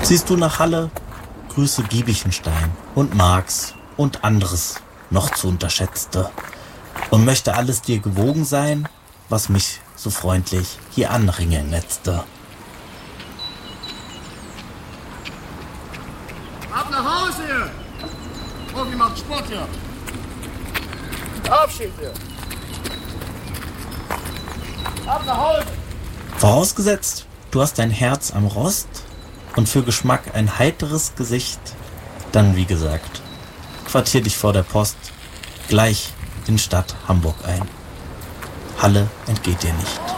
Ziehst du nach Halle, grüße Giebichenstein und Marx und anderes noch zu unterschätzte und möchte alles dir gewogen sein, was mich so freundlich hier anringeln letzte. Ab nach Hause hier! Obi macht Sport hier! Aufstehen hier! Ab nach Hause! Vorausgesetzt, du hast dein Herz am Rost und für Geschmack ein heiteres Gesicht, dann wie gesagt, quartier dich vor der Post gleich in Stadt Hamburg ein. Halle entgeht dir nicht.